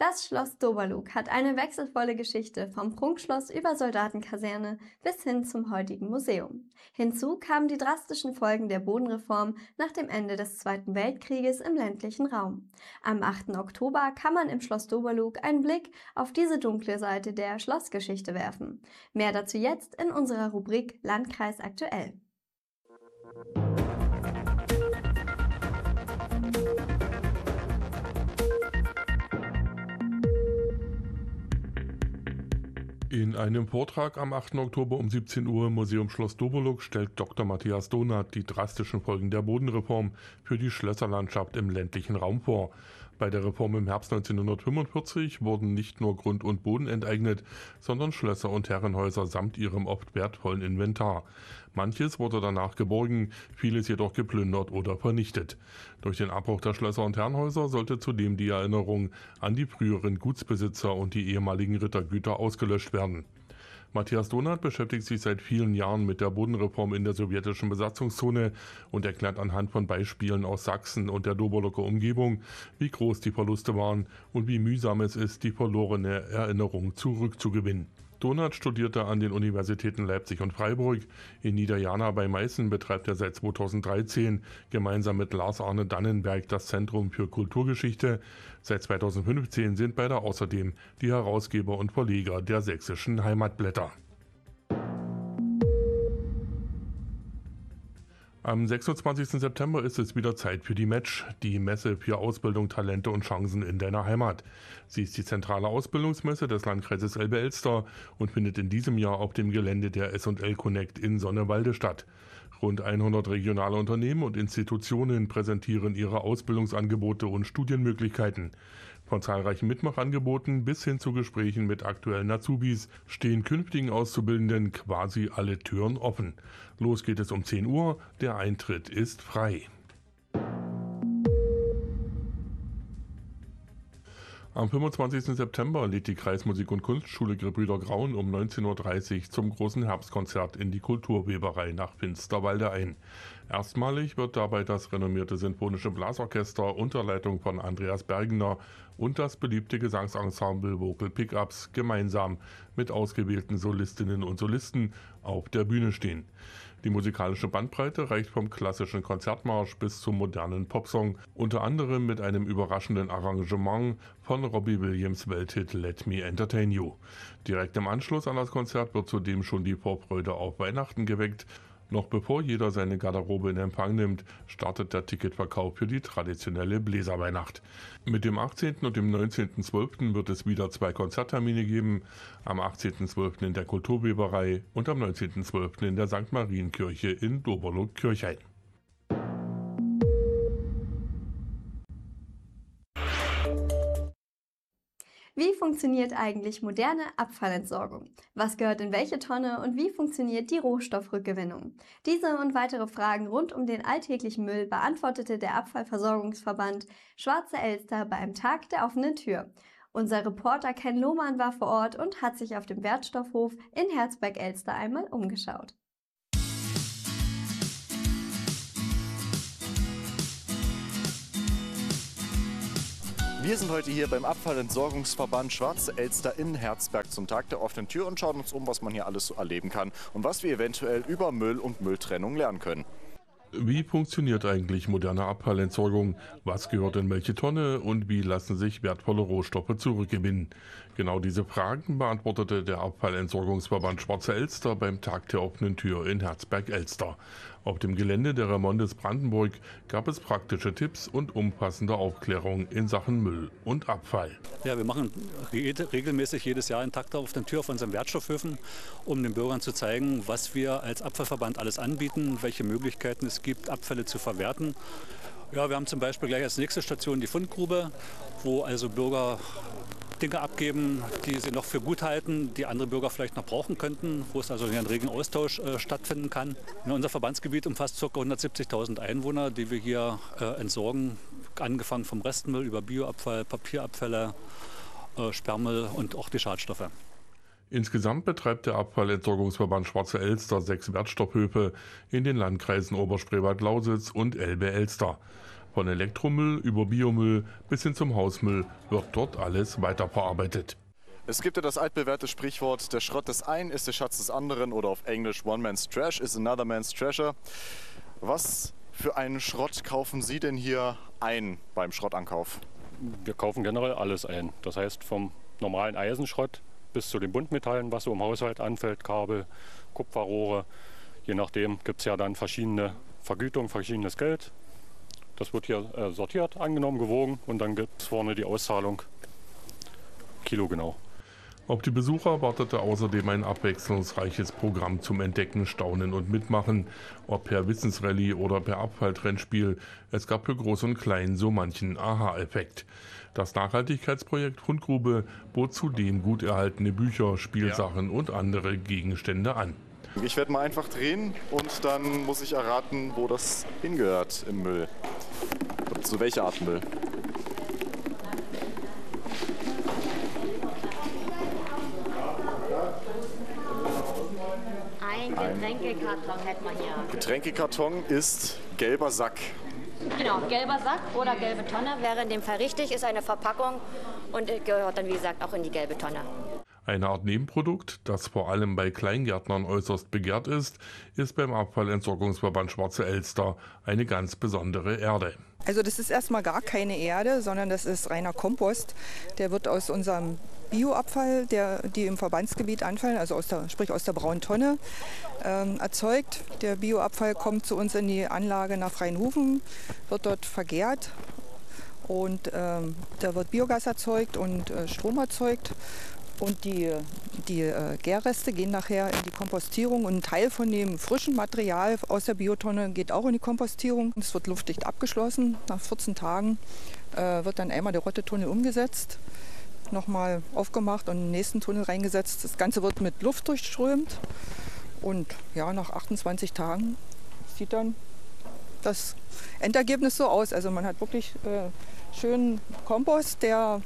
Das Schloss Doberlug hat eine wechselvolle Geschichte vom Prunkschloss über Soldatenkaserne bis hin zum heutigen Museum. Hinzu kamen die drastischen Folgen der Bodenreform nach dem Ende des Zweiten Weltkrieges im ländlichen Raum. Am 8. Oktober kann man im Schloss Doberlug einen Blick auf diese dunkle Seite der Schlossgeschichte werfen. Mehr dazu jetzt in unserer Rubrik Landkreis aktuell. In einem Vortrag am 8. Oktober um 17 Uhr im Museum Schloss Doberlug stellt Dr. Matthias Donath die drastischen Folgen der Bodenreform für die Schlösserlandschaft im ländlichen Raum vor. Bei der Reform im Herbst 1945 wurden nicht nur Grund und Boden enteignet, sondern Schlösser und Herrenhäuser samt ihrem oft wertvollen Inventar. Manches wurde danach geborgen, vieles jedoch geplündert oder vernichtet. Durch den Abbruch der Schlösser und Herrenhäuser sollte zudem die Erinnerung an die früheren Gutsbesitzer und die ehemaligen Rittergüter ausgelöscht werden. Matthias Donath beschäftigt sich seit vielen Jahren mit der Bodenreform in der sowjetischen Besatzungszone und erklärt anhand von Beispielen aus Sachsen und der Doberlucker Umgebung, wie groß die Verluste waren und wie mühsam es ist, die verlorene Erinnerung zurückzugewinnen. Donath studierte an den Universitäten Leipzig und Freiburg. In Niederjana bei Meißen betreibt er seit 2013 gemeinsam mit Lars-Arne Dannenberg das Zentrum für Kulturgeschichte. Seit 2015 sind beide außerdem die Herausgeber und Verleger der Sächsischen Heimatblätter. Am 26. September ist es wieder Zeit für die Match, die Messe für Ausbildung, Talente und Chancen in deiner Heimat. Sie ist die zentrale Ausbildungsmesse des Landkreises Elbe-Elster und findet in diesem Jahr auf dem Gelände der S&L Connect in Sonnewalde statt. Rund 100 regionale Unternehmen und Institutionen präsentieren ihre Ausbildungsangebote und Studienmöglichkeiten. Von zahlreichen Mitmachangeboten bis hin zu Gesprächen mit aktuellen Azubis stehen künftigen Auszubildenden quasi alle Türen offen. Los geht es um 10 Uhr, der Eintritt ist frei. Am 25. September lädt die Kreismusik- und Kunstschule Gebrüder Graun um 19:30 Uhr zum großen Herbstkonzert in die Kulturweberei nach Finsterwalde ein. Erstmalig wird dabei das renommierte Sinfonische Blasorchester unter Leitung von Andreas Bergener und das beliebte Gesangsensemble Vocal Pickups gemeinsam mit ausgewählten Solistinnen und Solisten auf der Bühne stehen. Die musikalische Bandbreite reicht vom klassischen Konzertmarsch bis zum modernen Popsong, unter anderem mit einem überraschenden Arrangement von Robbie Williams' Welthit Let Me Entertain You. Direkt im Anschluss an das Konzert wird zudem schon die Vorfreude auf Weihnachten geweckt. Noch bevor jeder seine Garderobe in Empfang nimmt, startet der Ticketverkauf für die traditionelle Bläserweihnacht. Mit dem 18. und dem 19.12. wird es wieder 2 Konzerttermine geben, am 18.12. in der Kulturweberei und am 19.12. in der St. Marienkirche in Doberlug-Kirchhain. Wie funktioniert eigentlich moderne Abfallentsorgung? Was gehört in welche Tonne und wie funktioniert die Rohstoffrückgewinnung? Diese und weitere Fragen rund um den alltäglichen Müll beantwortete der Abfallversorgungsverband Schwarze Elster bei einem Tag der offenen Tür. Unser Reporter Ken Lohmann war vor Ort und hat sich auf dem Wertstoffhof in Herzberg-Elster einmal umgeschaut. Wir sind heute hier beim Abfallentsorgungsverband Schwarze Elster in Herzberg zum Tag der offenen Tür und schauen uns um, was man hier alles so erleben kann und was wir eventuell über Müll und Mülltrennung lernen können. Wie funktioniert eigentlich moderne Abfallentsorgung? Was gehört in welche Tonne und wie lassen sich wertvolle Rohstoffe zurückgewinnen? Genau diese Fragen beantwortete der Abfallentsorgungsverband Schwarze Elster beim Tag der offenen Tür in Herzberg-Elster. Auf dem Gelände der Remondes Brandenburg gab es praktische Tipps und umfassende Aufklärung in Sachen Müll und Abfall. Ja, wir machen regelmäßig jedes Jahr einen Tag der offenen Tür auf unseren Wertstoffhöfen, um den Bürgern zu zeigen, was wir als Abfallverband alles anbieten, welche Möglichkeiten es gibt, Abfälle zu verwerten. Ja, wir haben zum Beispiel gleich als nächste Station die Fundgrube, wo also Bürger Dinge abgeben, die sie noch für gut halten, die andere Bürger vielleicht noch brauchen könnten, wo es also einen regen Austausch stattfinden kann. Ja, unser Verbandsgebiet umfasst ca. 170.000 Einwohner, die wir hier entsorgen, angefangen vom Restmüll über Bioabfall, Papierabfälle, Sperrmüll und auch die Schadstoffe. Insgesamt betreibt der Abfallentsorgungsverband Schwarze Elster 6 Wertstoffhöfe in den Landkreisen Oberspreewald-Lausitz und Elbe-Elster. Von Elektromüll über Biomüll bis hin zum Hausmüll wird dort alles weiterverarbeitet. Es gibt ja das altbewährte Sprichwort, der Schrott des einen ist der Schatz des anderen oder auf Englisch One Man's Trash is another man's treasure. Was für einen Schrott kaufen Sie denn hier ein beim Schrottankauf? Wir kaufen generell alles ein. Das heißt vom normalen Eisenschrott bis zu den Buntmetallen, was so im Haushalt anfällt, Kabel, Kupferrohre. Je nachdem gibt es ja dann verschiedene Vergütungen, verschiedenes Geld. Das wird hier sortiert, angenommen, gewogen und dann gibt es vorne die Auszahlung kilogenau. Auf die Besucher wartete außerdem ein abwechslungsreiches Programm zum Entdecken, Staunen und Mitmachen. Ob per Wissensrallye oder per Abfalltrennspiel, es gab für Groß und Klein so manchen Aha-Effekt. Das Nachhaltigkeitsprojekt Fundgrube bot zudem gut erhaltene Bücher, Spielsachen und andere Gegenstände an. Ich werde mal einfach drehen und dann muss ich erraten, wo das hingehört im Müll. Zu welcher Art Müll? Ein Getränkekarton hätten wir hier. Getränkekarton ist gelber Sack. Genau, gelber Sack oder gelbe Tonne wäre in dem Fall richtig, ist eine Verpackung und gehört dann wie gesagt auch in die gelbe Tonne. Eine Art Nebenprodukt, das vor allem bei Kleingärtnern äußerst begehrt ist beim Abfallentsorgungsverband Schwarze Elster eine ganz besondere Erde. Also das ist erstmal gar keine Erde, sondern das ist reiner Kompost. Der wird aus unserem Bioabfall, die im Verbandsgebiet anfallen, also aus der braunen Tonne, erzeugt. Der Bioabfall kommt zu uns in die Anlage nach Freienhufen, wird dort vergärt und da wird Biogas erzeugt und Strom erzeugt. Und die Gärreste gehen nachher in die Kompostierung und ein Teil von dem frischen Material aus der Biotonne geht auch in die Kompostierung. Es wird luftdicht abgeschlossen. Nach 14 Tagen wird dann einmal der Rottetunnel umgesetzt, nochmal aufgemacht und in den nächsten Tunnel reingesetzt. Das Ganze wird mit Luft durchströmt und ja, nach 28 Tagen sieht dann das Endergebnis so aus. Also man hat wirklich schönen Kompost, der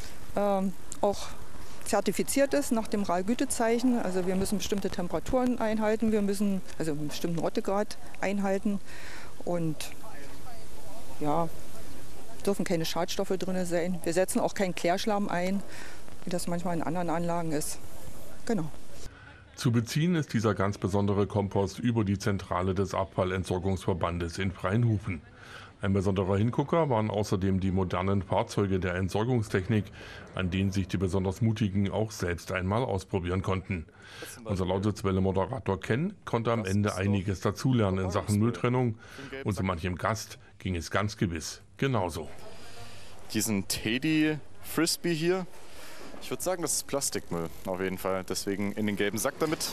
auch zertifiziert ist nach dem RAL-Gütezeichen. Also wir müssen bestimmte Temperaturen einhalten, wir müssen also einen bestimmten Rottegrad einhalten und ja, dürfen keine Schadstoffe drin sein. Wir setzen auch keinen Klärschlamm ein, wie das manchmal in anderen Anlagen ist. Genau. Zu beziehen ist dieser ganz besondere Kompost über die Zentrale des Abfallentsorgungsverbandes in Freienhufen. Ein besonderer Hingucker waren außerdem die modernen Fahrzeuge der Entsorgungstechnik, an denen sich die besonders Mutigen auch selbst einmal ausprobieren konnten. Unser Lausitzwelle-Moderator Ken konnte am Ende einiges dazulernen in Sachen Mülltrennung und so manchem Gast ging es ganz gewiss genauso. Diesen Teddy Frisbee hier, ich würde sagen, das ist Plastikmüll auf jeden Fall, deswegen in den gelben Sack damit.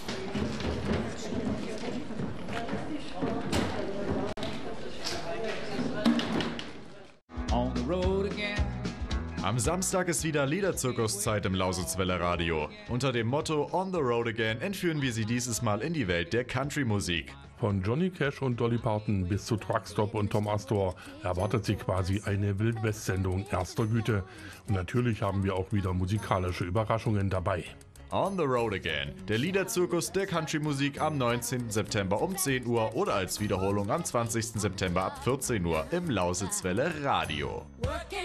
Am Samstag ist wieder Liederzirkuszeit im Lausitzwelle Radio. Unter dem Motto On the Road Again entführen wir Sie dieses Mal in die Welt der Country-Musik. Von Johnny Cash und Dolly Parton bis zu Truckstop und Tom Astor erwartet Sie quasi eine Wildwest-Sendung erster Güte. Und natürlich haben wir auch wieder musikalische Überraschungen dabei. On the Road Again, der Liederzirkus der Country-Musik am 19. September um 10 Uhr oder als Wiederholung am 20. September ab 14 Uhr im Lausitzwelle Radio.